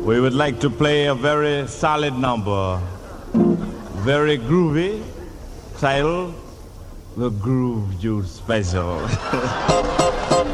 We would like to play a very solid number, very groovy, titled The Groove Juice Special.